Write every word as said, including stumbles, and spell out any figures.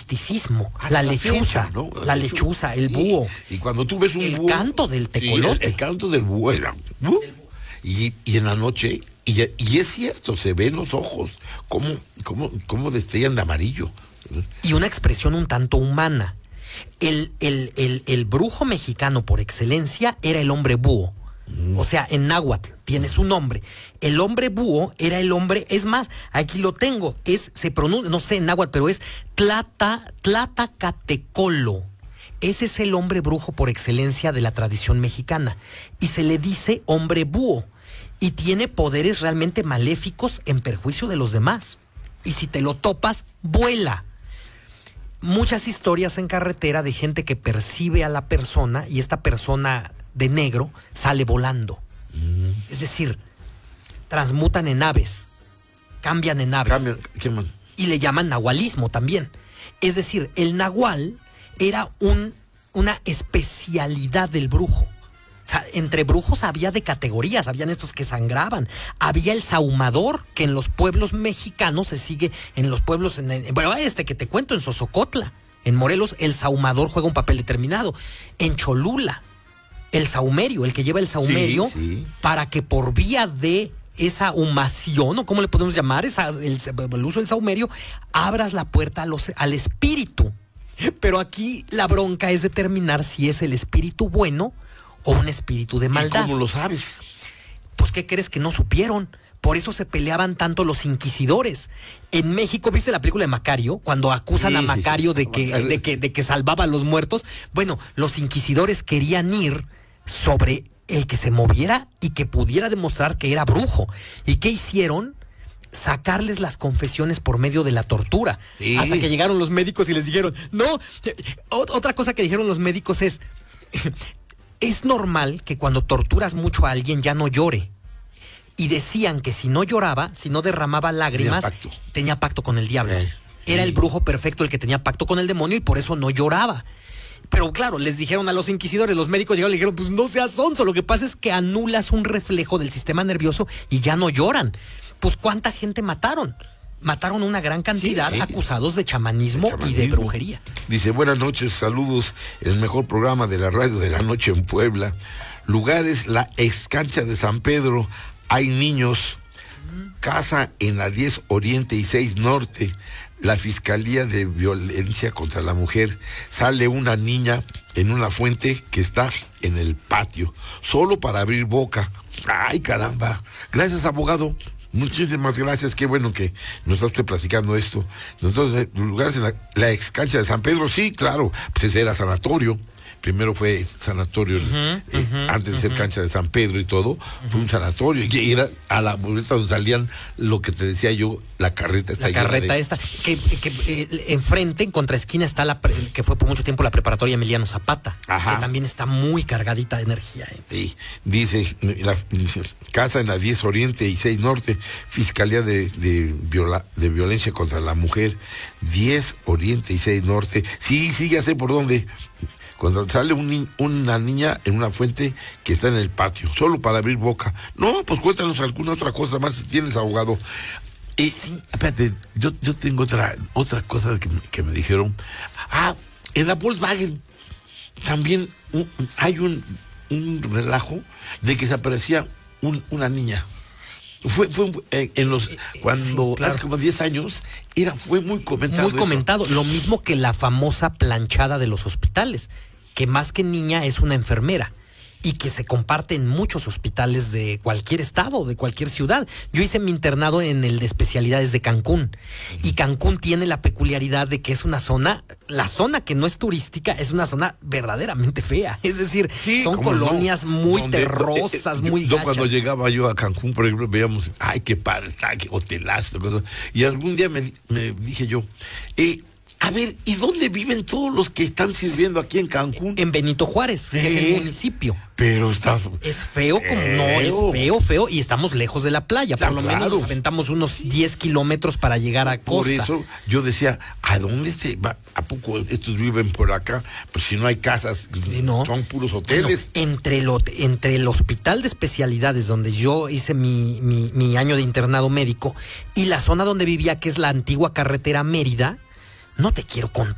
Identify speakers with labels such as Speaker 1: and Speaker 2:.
Speaker 1: misticismo,
Speaker 2: Ah,
Speaker 1: la
Speaker 2: la
Speaker 1: lechuza,
Speaker 2: fecha, ¿no?
Speaker 1: la lechuza, el búho.
Speaker 2: Y, y cuando tú ves un
Speaker 1: el
Speaker 2: búho...
Speaker 1: canto del
Speaker 2: sí,
Speaker 1: tecolote.
Speaker 2: el, el canto del búho era... ¡uh! Y, y en la noche, y, y es cierto, se ven los ojos, cómo, cómo, cómo destellan de amarillo.
Speaker 1: Y una expresión un tanto humana. El, el, el, el brujo mexicano por excelencia era el hombre búho. O sea, en náhuatl tiene su nombre. El hombre búho era el hombre, es más, aquí lo tengo, es, se pronuncia, no sé en náhuatl, pero es Tlata, Tlatacatecolo. Ese es el hombre brujo por excelencia de la tradición mexicana. Y se le dice hombre búho. Y tiene poderes realmente maléficos en perjuicio de los demás. Y si te lo topas, vuela. Muchas historias en carretera de gente que percibe a la persona y esta persona de negro sale volando. Mm. Es decir, transmutan en aves, cambian en aves.
Speaker 2: Cambian, ¿qué más?
Speaker 1: Y le llaman nahualismo también. Es decir, el nahual era un, una especialidad del brujo. O sea, entre brujos había de categorías, habían estos que sangraban, había el sahumador, que en los pueblos mexicanos se sigue, en los pueblos, en, en, bueno, este que te cuento, en Sosocotla, en Morelos, el sahumador juega un papel determinado. En Cholula, el sahumerio, el que lleva el sahumerio, sí, sí. Para que por vía de esa humación, o cómo le podemos llamar, esa, el, el uso del sahumerio, abras la puerta a los, al espíritu. Pero aquí la bronca es determinar si es el espíritu bueno o un espíritu de maldad.
Speaker 2: ¿Y cómo lo sabes?
Speaker 1: Pues, ¿qué crees que no supieron? Por eso se peleaban tanto los inquisidores. En México, ¿viste la película de Macario? Cuando acusan sí, a Macario de que, de, que, de que salvaba a los muertos. Bueno, los inquisidores querían ir sobre el que se moviera y que pudiera demostrar que era brujo. ¿Y qué hicieron? Sacarles las confesiones por medio de la tortura. Sí. Hasta que llegaron los médicos y les dijeron, no, otra cosa que dijeron los médicos es... Es normal que cuando torturas mucho a alguien ya no llore. Y decían que si no lloraba, si no derramaba lágrimas, tenía pacto, tenía pacto con el diablo. Eh, Era sí. el brujo perfecto el que tenía pacto con el demonio y por eso no lloraba. Pero claro, les dijeron a los inquisidores, los médicos llegaron y le dijeron, pues no seas sonso, lo que pasa es que anulas un reflejo del sistema nervioso y ya no lloran. Pues ¿cuánta gente mataron? Mataron una gran cantidad, sí, sí. acusados de chamanismo, de chamanismo y de brujería.
Speaker 2: Dice, buenas noches, saludos, el mejor programa de la radio de la noche en Puebla. Lugares, la ex cancha de San Pedro, hay niños. Casa en la diez Oriente y seis Norte, la Fiscalía de Violencia contra la Mujer. Sale una niña en una fuente que está en el patio, solo para abrir boca. ¡Ay, caramba! Gracias, abogado. Muchísimas gracias, qué bueno que nos está usted platicando esto. Nosotros, lugares en la, la ex cancha de San Pedro, sí, claro, pues ese era sanatorio. Primero fue sanatorio, uh-huh, eh, uh-huh, antes de ser uh-huh. cancha de San Pedro y todo, uh-huh. fue un sanatorio. Y era a la boleta donde salían lo que te decía yo, la carreta esta.
Speaker 1: La carreta de... esta, que, que eh, enfrente, en contraesquina, está la pre, que fue por mucho tiempo la preparatoria Emiliano Zapata, Ajá. que también está muy cargadita de energía. ¿eh?
Speaker 2: Sí, dice, la, dice, casa en la diez Oriente y seis Norte, Fiscalía de, de, viola, de Violencia contra la Mujer, diez Oriente y seis Norte. Sí, sí, ya sé por dónde. Cuando sale un ni- una niña en una fuente que está en el patio, solo para abrir boca. No, pues cuéntanos alguna otra cosa más si tienes, abogado. Y sí, espérate, yo, yo tengo otra, otra cosa que, que me dijeron. Ah, en la Volkswagen también un, hay un, un relajo de que se aparecía un, una niña. Fue, fue eh, en los cuando sí, claro. hace como diez años era fue muy comentado.
Speaker 1: Muy comentado, eso. Lo mismo que la famosa planchada de los hospitales, que más que niña es una enfermera y que se comparte en muchos hospitales de cualquier estado, de cualquier ciudad. Yo hice mi internado en el de especialidades de Cancún y Cancún tiene la peculiaridad de que es una zona, la zona que no es turística, es una zona verdaderamente fea. Es decir, sí, son colonias no, muy donde, terrosas, eh, eh, muy
Speaker 2: yo
Speaker 1: gachas.
Speaker 2: Cuando llegaba yo a Cancún, por ejemplo, veíamos, ay, qué padre, qué hotelazo, cosas. Y algún día me, me dije yo, eh, a ver, ¿y dónde viven todos los que están sirviendo aquí en Cancún?
Speaker 1: En Benito Juárez, que eh, es el municipio.
Speaker 2: Pero está...
Speaker 1: Es feo como feo. No, es feo, feo, y estamos lejos de la playa. Por lo claro. menos nos aventamos unos diez kilómetros para llegar a costa.
Speaker 2: Por eso yo decía, ¿a dónde se va? ¿A poco estos viven por acá? Pues si no hay casas, sí, no. son puros hoteles.
Speaker 1: No, entre, lo, entre el hospital de especialidades donde yo hice mi, mi, mi año de internado médico y la zona donde vivía, que es la antigua carretera Mérida, no te quiero contar